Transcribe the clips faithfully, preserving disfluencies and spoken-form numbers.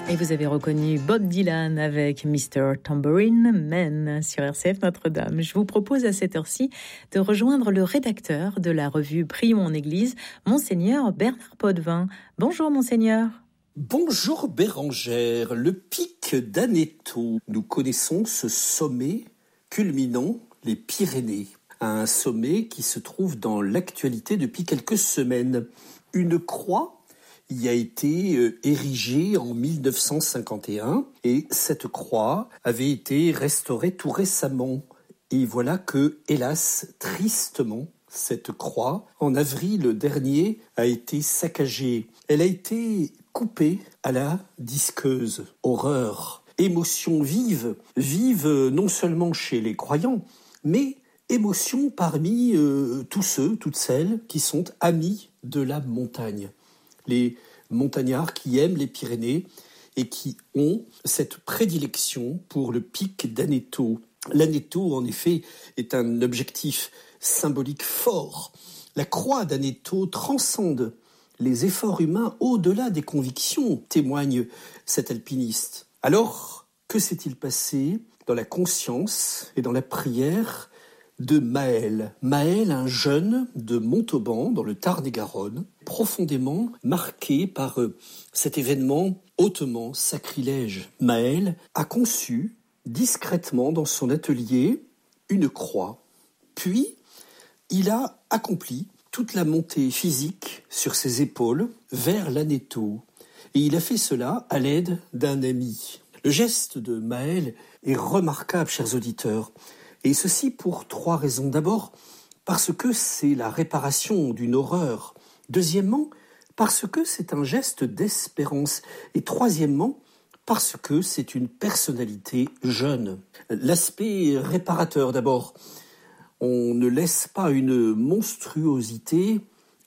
Et vous avez reconnu Bob Dylan avec mister Tambourine Man sur R C F Notre-Dame. Je vous propose à cette heure-ci de rejoindre le rédacteur de la revue Prions en Église, Monseigneur Bernard Potvin. Bonjour Monseigneur. Bonjour Bérangère. Le pic d'Aneto. Nous connaissons ce sommet culminant les Pyrénées. Un sommet qui se trouve dans l'actualité depuis quelques semaines. Une croix y a été érigée en mille neuf cent cinquante et un et cette croix avait été restaurée tout récemment. Et voilà que, hélas, tristement, cette croix, en avril dernier, a été saccagée. Elle a été coupée à la disqueuse. Horreur, émotion vive, vive non seulement chez les croyants, mais émotion parmi euh, tous ceux, toutes celles qui sont amis de la montagne. Les montagnards qui aiment les Pyrénées et qui ont cette prédilection pour le pic d'Aneto. L'Aneto, en effet, est un objectif symbolique fort. La croix d'Aneto transcende les efforts humains au-delà des convictions, témoigne cet alpiniste. Alors, que s'est-il passé dans la conscience et dans la prière de Maël. Maël, un jeune de Montauban, dans le Tarn-et-Garonne, profondément marqué par euh, cet événement hautement sacrilège. Maël a conçu discrètement dans son atelier une croix. Puis, il a accompli toute la montée physique sur ses épaules vers l'Aneto. Et il a fait cela à l'aide d'un ami. Le geste de Maël est remarquable, chers auditeurs. Et ceci pour trois raisons. D'abord, parce que c'est la réparation d'une horreur. Deuxièmement, parce que c'est un geste d'espérance. Et troisièmement, parce que c'est une personnalité jeune. L'aspect réparateur d'abord. On ne laisse pas une monstruosité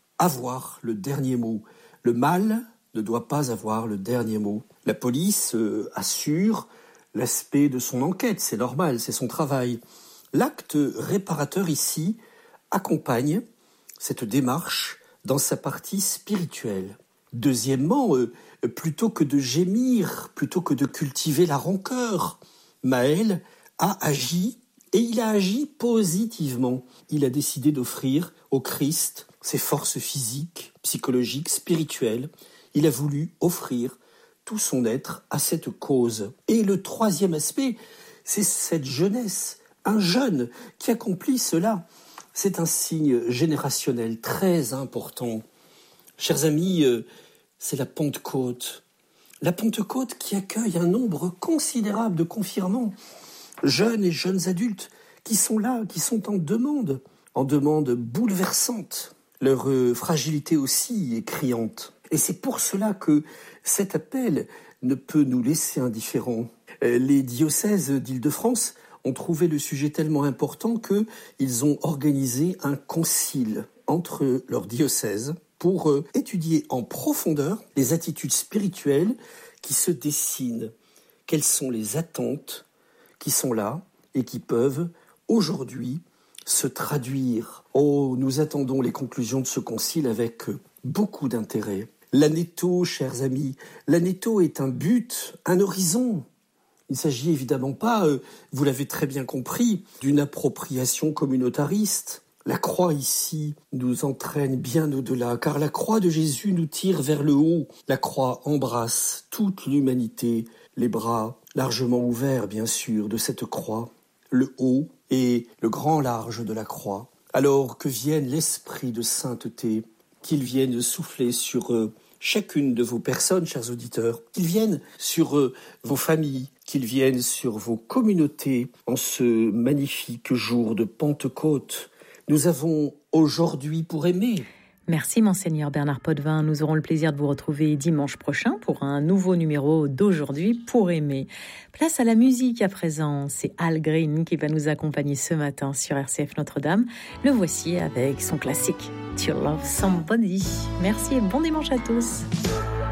avoir le dernier mot. Le mal ne doit pas avoir le dernier mot. La police euh, assure l'aspect de son enquête, c'est normal, c'est son travail. L'acte réparateur ici accompagne cette démarche dans sa partie spirituelle. Deuxièmement, euh, plutôt que de gémir, plutôt que de cultiver la rancœur, Maël a agi et il a agi positivement. Il a décidé d'offrir au Christ ses forces physiques, psychologiques, spirituelles. Il a voulu offrir tout son être à cette cause. Et le troisième aspect, c'est cette jeunesse. Un jeune qui accomplit cela, c'est un signe générationnel très important. Chers amis, c'est la Pentecôte. La Pentecôte qui accueille un nombre considérable de confirmants, jeunes et jeunes adultes, qui sont là, qui sont en demande, en demande bouleversante. Leur fragilité aussi est criante. Et c'est pour cela que cet appel ne peut nous laisser indifférents. Les diocèses d'Île-de-France ont trouvé le sujet tellement important qu'ils ont organisé un concile entre leurs diocèses pour euh, étudier en profondeur les attitudes spirituelles qui se dessinent. Quelles sont les attentes qui sont là et qui peuvent aujourd'hui se traduire. Oh, nous attendons les conclusions de ce concile avec beaucoup d'intérêt. L'Aneto, chers amis, l'Aneto est un but, un horizon. Il ne s'agit évidemment pas, euh, vous l'avez très bien compris, d'une appropriation communautariste. La croix ici nous entraîne bien au-delà, car la croix de Jésus nous tire vers le haut. La croix embrasse toute l'humanité, les bras largement ouverts bien sûr de cette croix, le haut et le grand large de la croix. Alors que vienne l'esprit de sainteté, qu'il vienne souffler sur eux, chacune de vos personnes, chers auditeurs, qu'ils viennent sur euh, vos familles, qu'ils viennent sur vos communautés en ce magnifique jour de Pentecôte. Nous avons aujourd'hui pour aimer. Merci Monseigneur Bernard Potvin. Nous aurons le plaisir de vous retrouver dimanche prochain pour un nouveau numéro d'Aujourd'hui pour aimer. Place à la musique à présent. C'est Al Green qui va nous accompagner ce matin sur R C F Notre-Dame. Le voici avec son classique To Love Somebody. Merci et bon dimanche à tous.